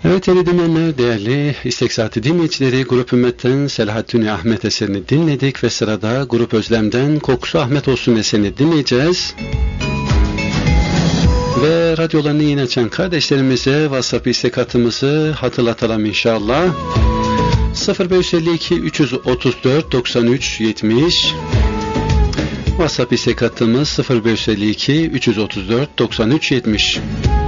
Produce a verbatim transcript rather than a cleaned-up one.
Evet değerli dinleyenler, değerli İstek Saati dinleyicileri, Grup Ümmet'ten Selahaddin Ahmet eserini dinledik ve sırada Grup Özlem'den Kokusu Ahmet Olsun eserini dinleyeceğiz. Ve radyolarını yeni açan kardeşlerimize WhatsApp istek hattımızı hatırlatalım inşallah. sıfır beş elli iki üç yüz otuz dört doksan üç yetmiş. WhatsApp istek hattımız sıfır beş elli iki üç yüz otuz dört doksan üç yetmiş.